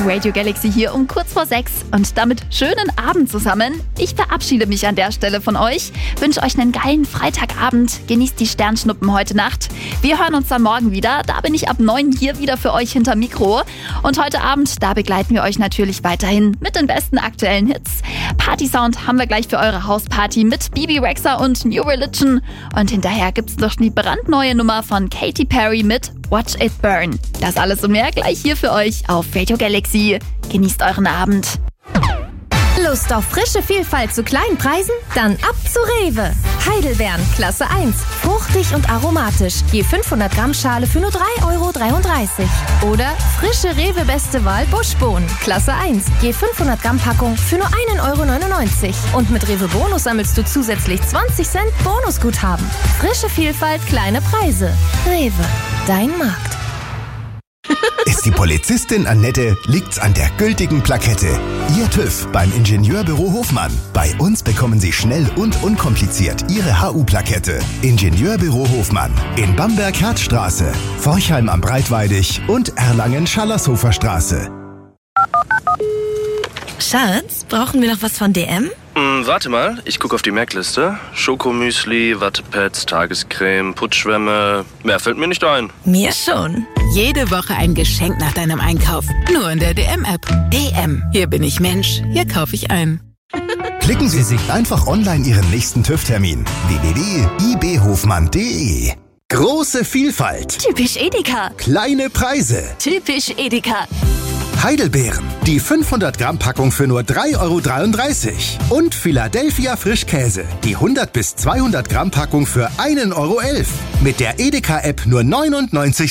Radio Galaxy hier um kurz vor 6 und damit schönen Abend zusammen. Ich verabschiede mich an der Stelle von euch, wünsche euch einen geilen Freitagabend, genießt die Sternschnuppen heute Nacht. Wir hören uns dann morgen wieder, da bin ich ab 9 hier wieder für euch hinter Mikro. Und heute Abend, da begleiten wir euch natürlich weiterhin mit den besten aktuellen Hits. Party-Sound haben wir gleich für eure Hausparty mit Bibi Rexha und New Religion. Und hinterher gibt's noch die brandneue Nummer von Katy Perry mit Watch It Burn. Das alles und mehr gleich hier für euch auf Radio Galaxy. Genießt euren Abend. Lust auf frische Vielfalt zu kleinen Preisen? Dann ab zu Rewe. Heidelbeeren, Klasse 1. Fruchtig und aromatisch. Je 500 Gramm Schale für nur 3,33 €. Oder frische Rewe Beste Wahl Buschbohnen, Klasse 1. Je 500 Gramm Packung für nur 1,99 €. Und mit Rewe Bonus sammelst du zusätzlich 20 Cent Bonusguthaben. Frische Vielfalt, kleine Preise. Rewe, dein Markt. Ist die Polizistin Annette, liegt's an der gültigen Plakette. Ihr TÜV beim Ingenieurbüro Hofmann. Bei uns bekommen Sie schnell und unkompliziert Ihre HU-Plakette. Ingenieurbüro Hofmann. In Bamberg-Herzstraße, Forchheim am Breitweidig und Erlangen-Schallershofer Straße. Schatz, brauchen wir noch was von DM? Warte mal, ich gucke auf die Merkliste. Schokomüsli, Wattepads, Tagescreme, Putzschwämme. Mehr fällt mir nicht ein. Mir schon. Jede Woche ein Geschenk nach deinem Einkauf. Nur in der DM-App. DM. Hier bin ich Mensch. Hier kaufe ich ein. Klicken Sie sich einfach online Ihren nächsten TÜV-Termin. www.ibhofmann.de. Große Vielfalt. Typisch Edeka. Kleine Preise. Typisch Edeka. Heidelbeeren. Die 500 Gramm Packung für nur 3,33 €. Und Philadelphia Frischkäse. Die 100 bis 200 Gramm Packung für 1,11 €. Mit der Edeka-App nur 99